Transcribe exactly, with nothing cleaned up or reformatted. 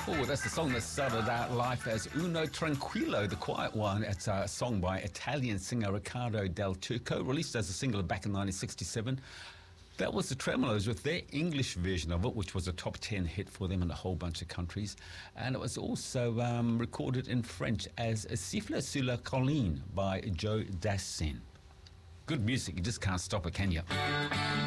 Oh, that's the song that started out life as Uno Tranquillo, the quiet one. It's a song by Italian singer Riccardo Del Turco, released as a single back in nineteen sixty-seven. That was the Tremolos with their English version of it, which was a top ten hit for them in a whole bunch of countries. And it was also um, recorded in French as Siffle sur la colline by Joe Dassin. Good music, you just can't stop it, can you?